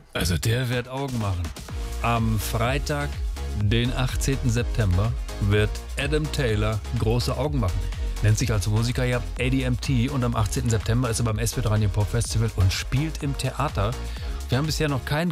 Also der wird Augen machen. Am Freitag, den 18. September, wird Adam Taylor große Augen machen. Nennt sich als Musiker ja ADMT und am 18. September ist er beim SW3 Pop Festival und spielt im Theater. Wir haben bisher noch keinen